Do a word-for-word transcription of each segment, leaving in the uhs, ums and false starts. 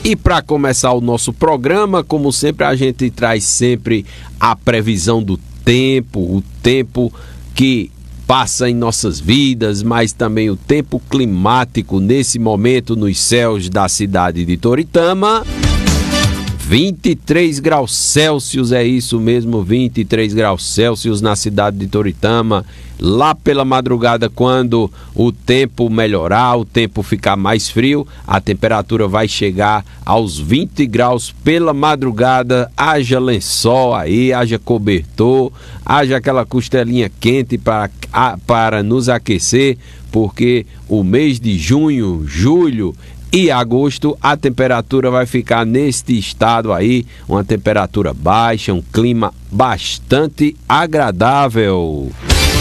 E para começar o nosso programa, como sempre, a gente traz sempre a previsão do tempo, o tempo que passa em nossas vidas, mas também o tempo climático nesse momento nos céus da cidade de Toritama. vinte e três graus Celsius, é isso mesmo, vinte e três graus Celsius na cidade de Toritama. Lá pela madrugada, quando o tempo melhorar, o tempo ficar mais frio, a temperatura vai chegar aos vinte graus pela madrugada. Haja lençol aí, haja cobertor, haja aquela costelinha quente para, para nos aquecer, porque o mês de junho, julho e agosto, a temperatura vai ficar neste estado aí, uma temperatura baixa, um clima bastante agradável.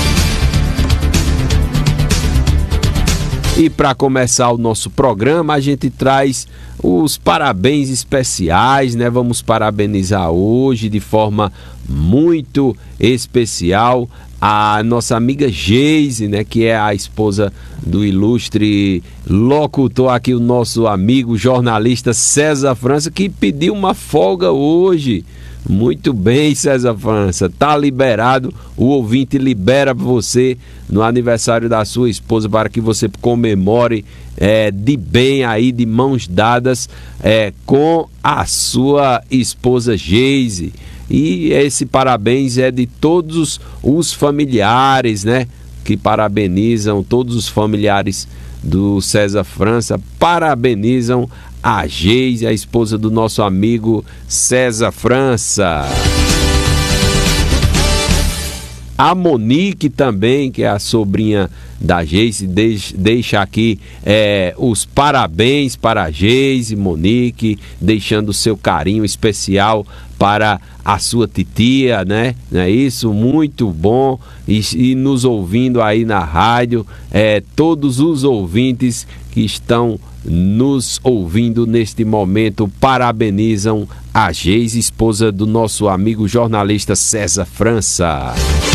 E para começar o nosso programa, a gente traz os parabéns especiais, né? Vamos parabenizar hoje de forma muito especial a nossa amiga Geise, né, que é a esposa do ilustre locutor aqui, o nosso amigo jornalista César França, que pediu uma folga hoje. Muito bem, César França, tá liberado, o ouvinte libera você no aniversário da sua esposa para que você comemore é, de bem aí, de mãos dadas é, com a sua esposa Geise. E esse parabéns é de todos os familiares, né? Que parabenizam, todos os familiares do César França parabenizam a Geise, a esposa do nosso amigo César França. A Monique também, que é a sobrinha da Geise, deixa aqui é, os parabéns para a Geise, Monique, deixando o seu carinho especial para a sua titia, né? Não é isso? Muito bom. E, e nos ouvindo aí na rádio, é, todos os ouvintes que estão nos ouvindo neste momento parabenizam a Geise, esposa do nosso amigo jornalista César França.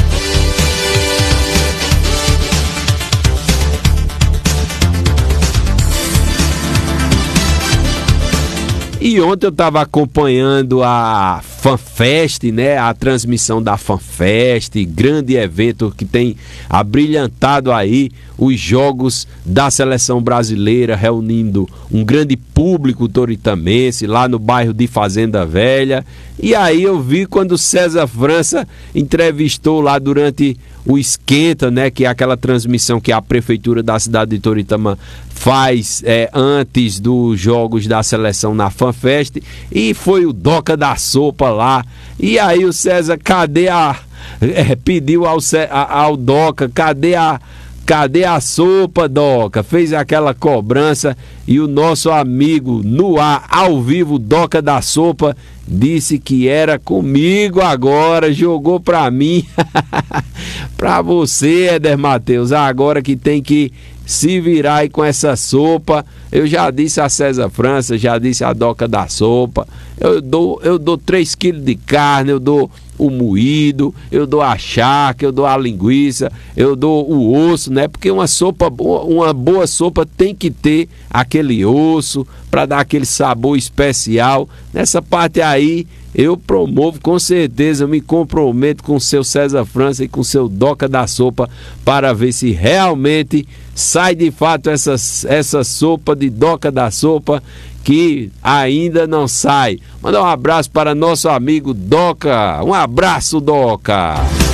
E ontem eu estava acompanhando a FanFest, né? A transmissão da FanFest, grande evento que tem abrilhantado aí os jogos da seleção brasileira, reunindo um grande público toritamense lá no bairro de Fazenda Velha. E aí eu vi quando César França entrevistou lá durante o Esquenta, né, que é aquela transmissão que a prefeitura da cidade de Toritama faz é, antes dos jogos da seleção na FanFest, e foi o Doca da Sopa lá. E aí o César, cadê a... É, pediu ao, ao Doca, cadê a... Cadê a sopa, Doca? Fez aquela cobrança e o nosso amigo no ar, ao vivo, Doca da Sopa, disse que era comigo agora, jogou pra mim. Pra você, Éder Matheus, agora que tem que se virar aí com essa sopa. Eu já disse a César França, já disse a Doca da Sopa, eu dou, eu dou três quilos de carne, eu dou o moído, eu dou a charque, eu dou a linguiça, eu dou o osso, né? Porque uma sopa boa, uma boa sopa tem que ter aquele osso para dar aquele sabor especial. Nessa parte aí eu promovo com certeza, eu me comprometo com o seu César França e com o seu Doca da Sopa para ver se realmente sai de fato essa, essa sopa de Doca da Sopa, que ainda não sai. Mandar um abraço para nosso amigo Doca. Um abraço, Doca.